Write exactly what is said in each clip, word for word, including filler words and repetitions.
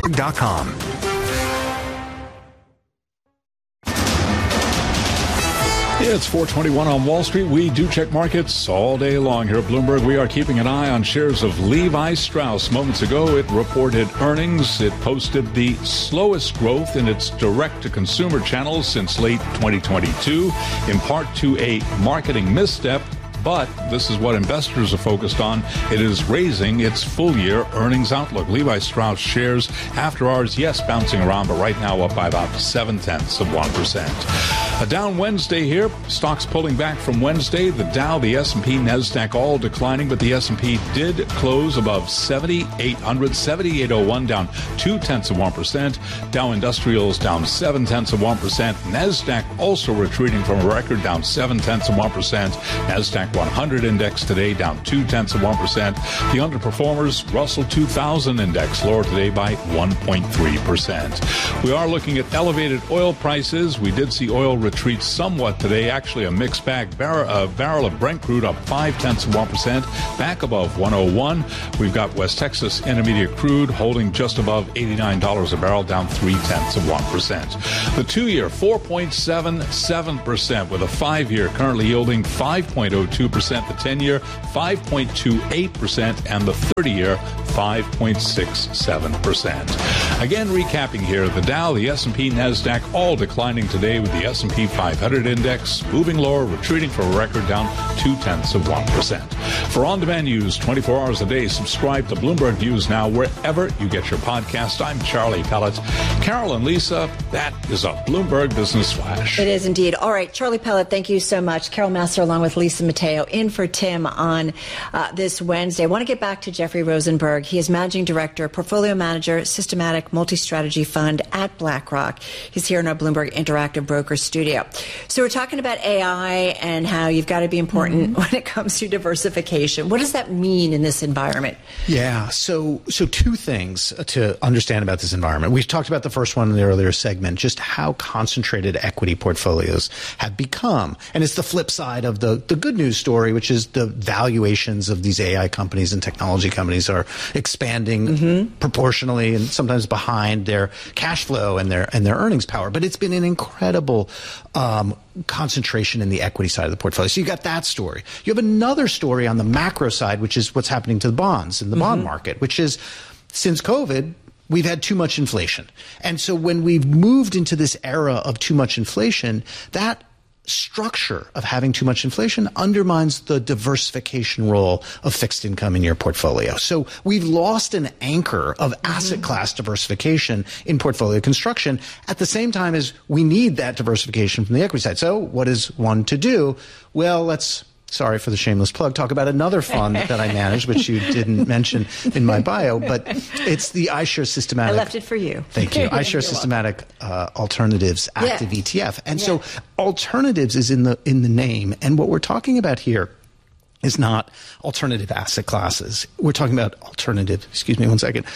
dot com. It's four twenty-one on Wall Street. We do check markets all day long here at Bloomberg. We are keeping an eye on shares of Levi Strauss. Moments ago, it reported earnings. It posted the slowest growth in its direct-to-consumer channels since late twenty twenty-two, in part to a marketing misstep. But this is what investors are focused on. It is raising its full-year earnings outlook. Levi Strauss shares after hours, yes, bouncing around, but right now up by about seven-tenths of one percent. A down Wednesday here. Stocks pulling back from Wednesday. The Dow, the S and P, NASDAQ all declining, but the S and P did close above seventy-eight hundred, seventy-eight oh one, down two-tenths of one percent. Dow Industrials down seven-tenths of one percent. NASDAQ also retreating from a record, down seven-tenths of one percent. NASDAQ one hundred index today down two-tenths of one percent. The underperformers, Russell two thousand index lower today by one point three percent. We are looking at elevated oil prices. We did see oil retreat somewhat today. Actually, a mixed bag. Bar- a barrel of Brent crude up five-tenths of one percent, back above one oh one. We've got West Texas Intermediate crude holding just above eighty-nine dollars a barrel, down three-tenths of one percent. The two-year, four point seven seven percent, with a five-year currently yielding five point oh two percent. The ten-year, five point two eight percent, and the thirty-year, five point six seven percent. Again, recapping here, the Dow, the S and P, NASDAQ all declining today, with the S and P five hundred index moving lower, retreating for a record, down two-tenths of one percent. For on-demand news twenty-four hours a day, subscribe to Bloomberg News Now wherever you get your podcast. I'm Charlie Pellet. Carol and Lisa, that is a Bloomberg Business Flash. It is indeed. All right, Charlie Pellet, thank you so much. Carol Master along with Lisa Mateo in for Tim on uh, this Wednesday. I want to get back to Jeffrey Rosenberg. He is Managing Director, Portfolio Manager, Systematic Multi-Strategy Fund at BlackRock. He's here in our Bloomberg Interactive Broker studio. So we're talking about A I and how you've got to be important mm-hmm. when it comes to diversification. What does that mean in this environment? Yeah, so so two things to understand about this environment. We've talked about the first one in the earlier segment, just how concentrated equity portfolios have become. And it's the flip side of the, the good news story, which is the valuations of these A I companies and technology companies are expanding mm-hmm. proportionally and sometimes behind their cash flow and their and their earnings power. But it's been an incredible um, concentration in the equity side of the portfolio. So you got that story. You have another story on the macro side, which is what's happening to the bonds in the mm-hmm. bond market, which is since COVID, we've had too much inflation. And so when we've moved into this era of too much inflation, that structure of having too much inflation undermines the diversification role of fixed income in your portfolio. So we've lost an anchor of mm-hmm. asset class diversification in portfolio construction at the same time as we need that diversification from the equity side. So what is one to do? Well, let's Sorry for the shameless plug. Talk about another fund that I manage, which you didn't mention in my bio, but it's the iShares Systematic. I left it for you. Thank you. iShares Systematic uh, Alternatives Active yeah. E T F, and yeah. so alternatives is in the in the name, and what we're talking about here is not alternative asset classes. We're talking about alternative. Excuse me, one second.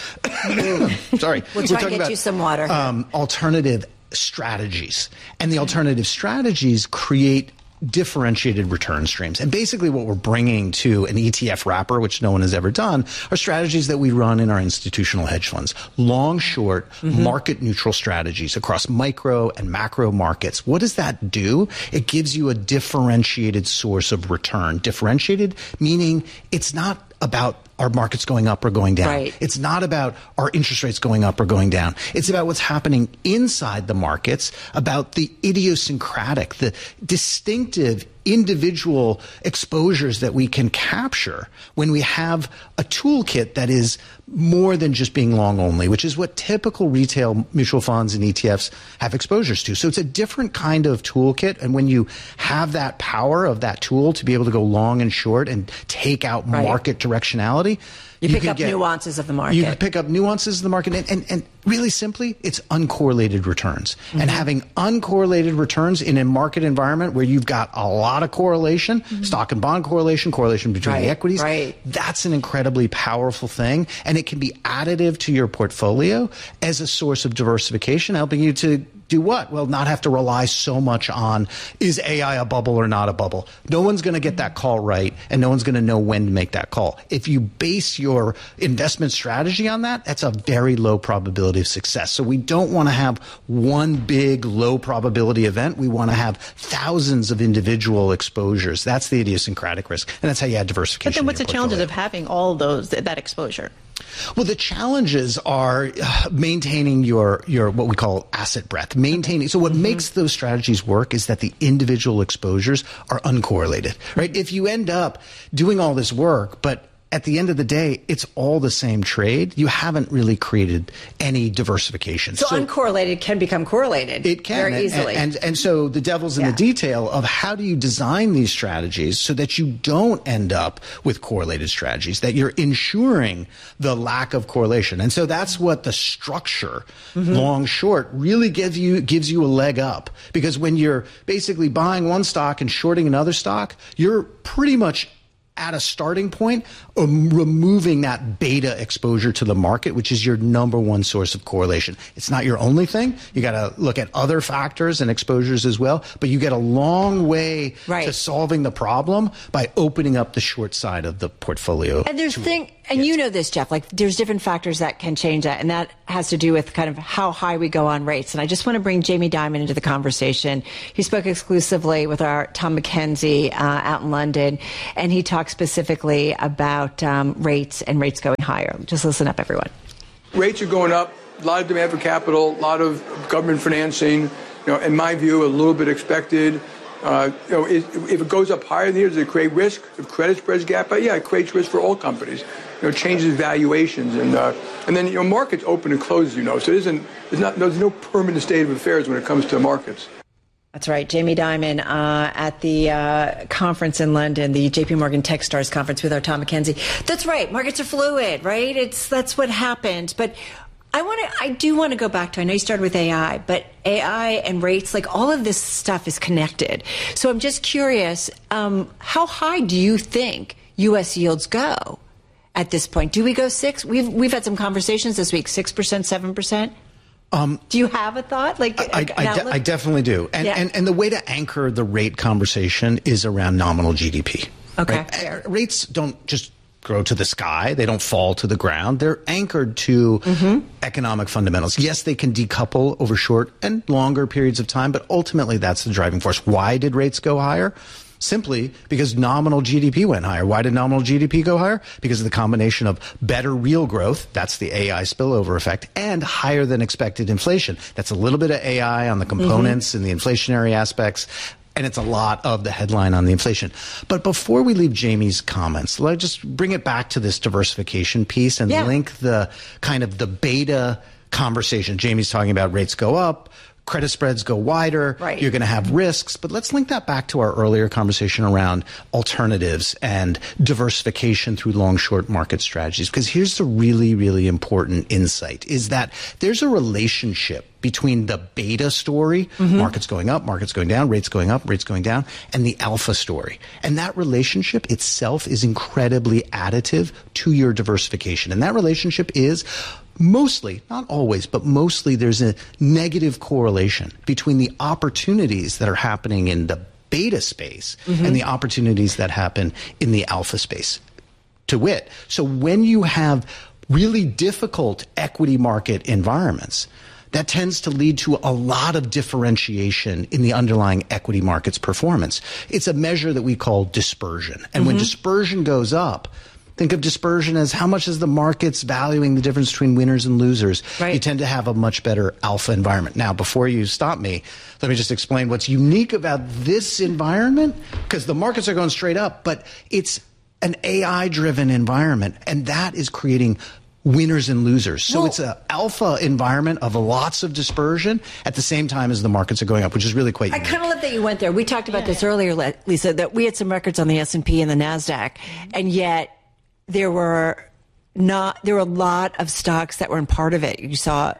Sorry. We'll try to get about, you some water. Um, alternative strategies, and the alternative strategies create differentiated return streams. And basically what we're bringing to an E T F wrapper, which no one has ever done, are strategies that we run in our institutional hedge funds. Long, short, mm-hmm. market neutral strategies across micro and macro markets. What does that do? It gives you a differentiated source of return. Differentiated meaning it's not about our markets going up or going down. Right. It's not about our interest rates going up or going down. It's about what's happening inside the markets, about the idiosyncratic, the distinctive individual exposures that we can capture when we have a toolkit that is more than just being long only, which is what typical retail mutual funds and E T Fs have exposures to. So it's a different kind of toolkit. And when you have that power of that tool to be able to go long and short and take out right. market directionality, You, you pick up get, nuances of the market. You pick up nuances of the market. And, and, and really simply, it's uncorrelated returns. Mm-hmm. And having uncorrelated returns in a market environment where you've got a lot of correlation, mm-hmm. stock and bond correlation, correlation between right, the equities, right. that's an incredibly powerful thing. And it can be additive to your portfolio as a source of diversification, helping you to do what? Well, not have to rely so much on, is A I a bubble or not a bubble? No one's going to get that call right, and no one's going to know when to make that call. If you base your investment strategy on that, that's a very low probability of success. So we don't want to have one big low probability event. We want to have thousands of individual exposures. That's the idiosyncratic risk, and that's how you add diversification. But then what's the portfolio. challenges of having all those, that exposure? Well, the challenges are uh, maintaining your, your what we call asset breadth. Maintaining. So what mm-hmm. makes those strategies work is that the individual exposures are uncorrelated, right? If you end up doing all this work, but at the end of the day, it's all the same trade, you haven't really created any diversification. So, so uncorrelated can become correlated it can, very and, easily. And, and, and so the devil's in yeah. the detail of how do you design these strategies so that you don't end up with correlated strategies, that you're ensuring the lack of correlation. And so that's what the structure, mm-hmm. long, short, really gives you, gives you a leg up. Because when you're basically buying one stock and shorting another stock, you're pretty much at a starting point, um, removing that beta exposure to the market, which is your number one source of correlation. It's not your only thing. You got to look at other factors and exposures as well, but you get a long way right. to solving the problem by opening up the short side of the portfolio. And there's thing, and you know this, Jeff, like there's different factors that can change that, and that has to do with kind of how high we go on rates. And I just want to bring Jamie Dimon into the conversation. He spoke exclusively with our Tom McKenzie uh, out in London, and he talked specifically about um, rates and rates going higher. Just listen up, everyone. Rates are going up. A lot of demand for capital, a lot of government financing. You know, in my view, a little bit expected. Uh, you know, it, if it goes up higher than here, does it create risk? If credit spreads gap out, yeah, it creates risk for all companies. You know, changes valuations, and uh, and then you know, markets open and close. You know, so it isn't. There's not. There's no permanent state of affairs when it comes to markets. That's right. Jamie Dimon uh, at the uh, conference in London, the J P Morgan Techstars conference with our Tom McKenzie. That's right. Markets are fluid, right? It's that's what happened. But I want to. I do want to go back to. I know you started with A I, but A I and rates, like all of this stuff is connected. So I'm just curious. Um, how high do you think U S yields go at this point? Do we go six? We've we've had some conversations this week. Six percent, seven percent. Um, do you have a thought? Like I, I, de- I definitely do. And, yeah. and and the way to anchor the rate conversation is around nominal G D P. Okay. Right? Rates don't just grow to the sky. They don't fall to the ground. They're anchored to mm-hmm. economic fundamentals. Yes, they can decouple over short and longer periods of time, but ultimately that's the driving force. Why did rates go higher? Simply because nominal G D P went higher. Why did nominal G D P go higher? Because of the combination of better real growth, that's the A I spillover effect, and higher than expected inflation. That's a little bit of A I on the components mm-hmm. and the inflationary aspects, and it's a lot of the headline on the inflation. But before we leave Jamie's comments, let's just bring it back to this diversification piece and yeah. link the kind of the beta conversation. Jamie's talking about rates go up, credit spreads go wider, right. You're going to have risks. But let's link that back to our earlier conversation around alternatives and diversification through long-short market strategies. Because here's the really, really important insight, is that there's a relationship between the beta story, mm-hmm. markets going up, markets going down, rates going up, rates going down, and the alpha story. And that relationship itself is incredibly additive to your diversification. And that relationship is mostly, not always, but mostly there's a negative correlation between the opportunities that are happening in the beta space mm-hmm. and the opportunities that happen in the alpha space. To wit, so when you have really difficult equity market environments, that tends to lead to a lot of differentiation in the underlying equity market's performance. It's a measure that we call dispersion. And mm-hmm. when dispersion goes up, think of dispersion as how much is the market's valuing the difference between winners and losers. Right. You tend to have a much better alpha environment. Now, before you stop me, let me just explain what's unique about this environment, because the markets are going straight up, but it's an A I-driven environment, and that is creating winners and losers. So well, it's an alpha environment of lots of dispersion at the same time as the markets are going up, which is really quite I unique. kind of love that you went there. We talked about yeah. this earlier, Lisa, that we had some records on the S and P and the NASDAQ, and yet there were not there were a lot of stocks that were in part of it. You saw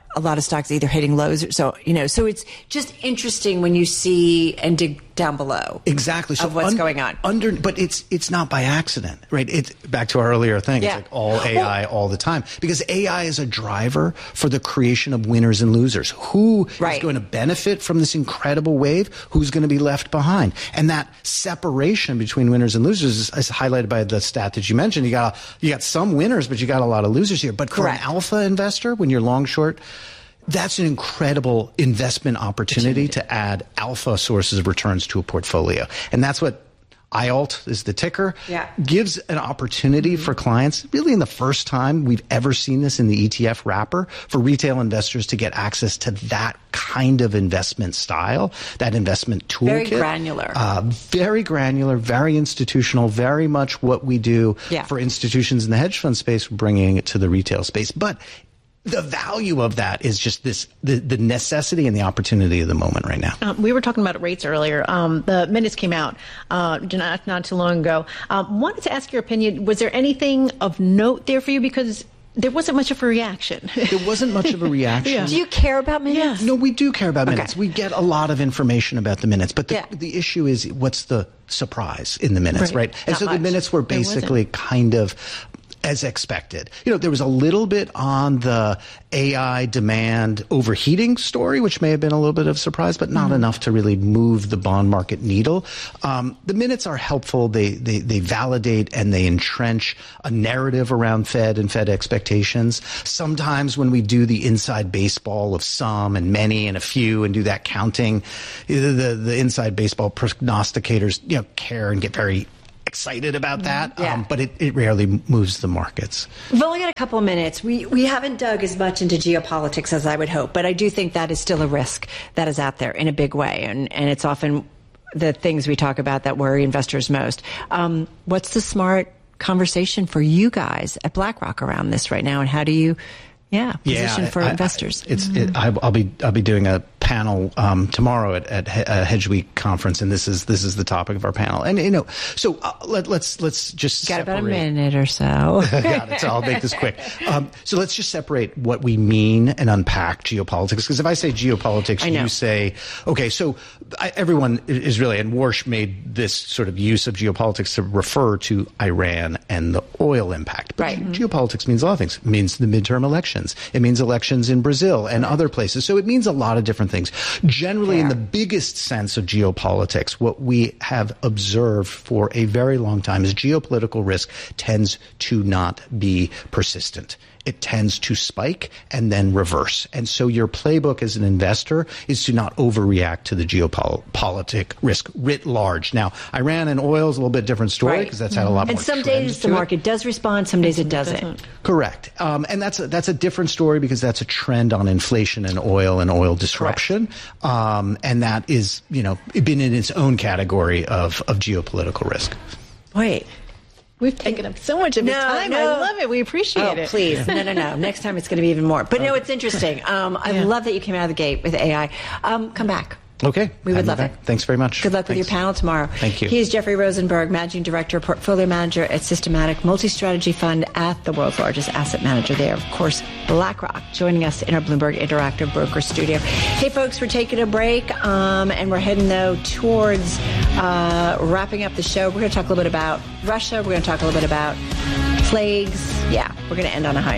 a lot of stocks either hitting lows. Or, so, you know, so it's just interesting when you see and dig down below. Exactly. So of what's un- going on. Under, but it's it's not by accident, right? It's back to our earlier thing. Yeah. It's like all A I all the time, because A I is a driver for the creation of winners and losers. Who right. is going to benefit from this incredible wave? Who's going to be left behind? And that separation between winners and losers is, is highlighted by the stat that you mentioned. You got you got some winners, but you got a lot of losers here. But Correct. for an alpha investor, when you're long short, that's an incredible investment opportunity to add alpha sources of returns to a portfolio. And that's what I A L T is the ticker. Yeah. Gives an opportunity mm-hmm. for clients, really in the first time we've ever seen this in the E T F wrapper, for retail investors to get access to that kind of investment style, that investment toolkit. Very granular. Uh, very granular, very institutional, very much what we do yeah. for institutions in the hedge fund space, bringing it to the retail space. But the value of that is just this, the, the necessity and the opportunity of the moment right now. Um, we were talking about rates earlier. Um, the minutes came out uh, not, not too long ago. Um, wanted to ask your opinion. Was there anything of note there for you? Because there wasn't much of a reaction. There wasn't much of a reaction. yeah. Do you care about minutes? Yeah. No, we do care about Okay. minutes. We get a lot of information about the minutes. But the, Yeah. the issue is, what's the surprise in the minutes, Right. right? And Not so much. the minutes were There wasn't. basically kind of as expected. You know, there was a little bit on the A I demand overheating story, which may have been a little bit of a surprise, but not mm-hmm. enough to really move the bond market needle. Um, the minutes are helpful. They, they, they validate and they entrench a narrative around Fed and Fed expectations. Sometimes when we do the inside baseball of some and many and a few and do that counting, the, the, the inside baseball prognosticators, you know, care and get very excited about that, yeah. um, but it, it rarely moves the markets. We've only got a couple of minutes. We we haven't dug as much into geopolitics as I would hope, but I do think that is still a risk that is out there in a big way, and, and it's often the things we talk about that worry investors most. Um, what's the smart conversation for you guys at BlackRock around this right now, and how do you, yeah, position yeah, for I, investors? I, it's it, I, I'll be I'll be doing a panel um, tomorrow at, at a Hedge Week conference, and this is this is the topic of our panel. And you know, so uh, let, let's let's just got separate. about a minute or so. Got it. So I'll make this quick. Um, so let's just separate what we mean and unpack geopolitics. Because if I say geopolitics, you say, okay, so I, everyone is really, and Warsh made this sort of use of geopolitics to refer to Iran and the oil impact. But right. geopolitics means a lot of things. It means the midterm elections. It means elections in Brazil and other places. So it means a lot of different things. Generally, Fair. in the biggest sense of geopolitics, what we have observed for a very long time is geopolitical risk tends to not be persistent. It tends to spike and then reverse. And so your playbook as an investor is to not overreact to the geopolitic risk writ large. Now, Iran and oil is a little bit different story because right. that's had a lot and more some trends days the to market it. does respond, some days it doesn't. doesn't. Correct. Um, and that's a, that's a different story because that's a trend on inflation and oil and oil disruption. Um, and that is, you know, been in its own category of, of geopolitical risk. Wait. We've taken up so much of no, your time. No. I love it. We appreciate oh, it. Please. No, no, no. Next time it's going to be even more. But no, it's interesting. Um, I yeah. love that you came out of the gate with A I. Um, come back. Okay. We would love it. Thanks very much. Good luck Thanks. with your panel tomorrow. Thank you. He is Jeffrey Rosenberg, Managing Director, Portfolio Manager at Systematic Multi-Strategy Fund at the world's largest asset manager there. Of course, BlackRock, joining us in our Bloomberg Interactive Broker Studio. Hey, folks, we're taking a break, um, and we're heading, though, towards uh, wrapping up the show. We're going to talk a little bit about Russia. We're going to talk a little bit about plagues. Yeah, we're going to end on a high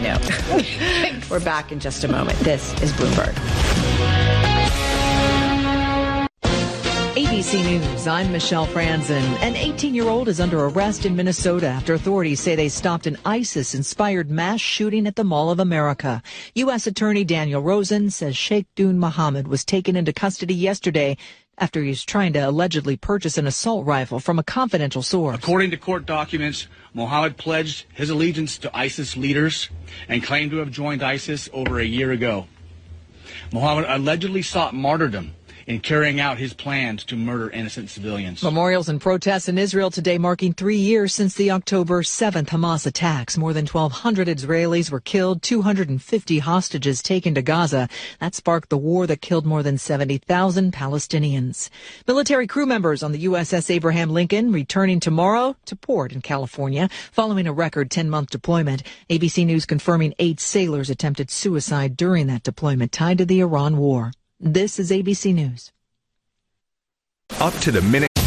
note. We're back in just a moment. This is Bloomberg. A B C News, I'm Michelle Franzen. An eighteen-year-old is under arrest in Minnesota after authorities say they stopped an ISIS-inspired mass shooting at the Mall of America. U S Attorney Daniel Rosen says Sheikh Dun Mohammed was taken into custody yesterday after he was trying to allegedly purchase an assault rifle from a confidential source. According to court documents, Mohammed pledged his allegiance to ISIS leaders and claimed to have joined ISIS over a year ago. Mohammed allegedly sought martyrdom in carrying out his plans to murder innocent civilians. Memorials and protests in Israel today marking three years since the October seventh Hamas attacks. More than twelve hundred Israelis were killed, two hundred fifty hostages taken to Gaza. That sparked the war that killed more than seventy thousand Palestinians. Military crew members on the U S S Abraham Lincoln returning tomorrow to port in California following a record ten-month deployment. A B C News confirming eight sailors attempted suicide during that deployment tied to the Iran war. This is A B C News. Up to the minute.